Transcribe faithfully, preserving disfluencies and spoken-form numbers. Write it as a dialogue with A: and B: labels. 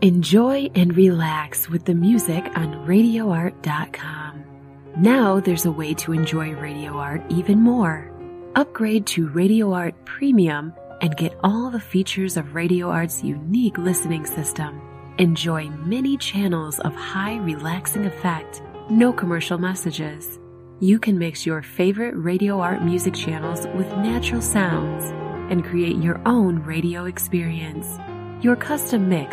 A: Enjoy and relax with the music on radio art dot com. Now there's a way to enjoy Radio Art even more. Upgrade to Radio Art Premium and get all the features of Radio Art's unique listening system. Enjoy many channels of high relaxing effect, no commercial messages. You can mix your favorite Radio Art music channels with natural sounds and create your own radio experience. Your custom mix